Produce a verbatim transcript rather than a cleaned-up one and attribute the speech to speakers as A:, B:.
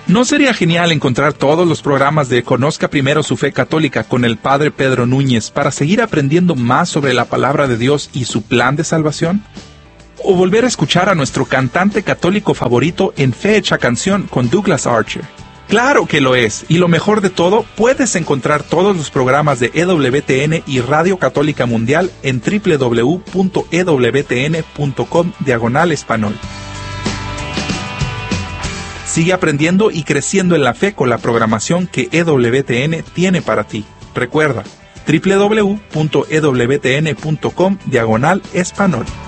A: ¿No sería genial encontrar todos los programas de Conozca Primero su Fe Católica con el Padre Pedro Núñez para seguir aprendiendo más sobre la palabra de Dios y su plan de salvación? ¿O volver a escuchar a nuestro cantante católico favorito en Fe Hecha Canción con Douglas Archer? ¡Claro que lo es! Y lo mejor de todo, puedes encontrar todos los programas de E W T N y Radio Católica Mundial en w w w punto e w t n punto com diagonal español. Sigue aprendiendo y creciendo en la fe con la programación que E W T N tiene para ti. Recuerda, w w w punto e w t n punto com diagonal español.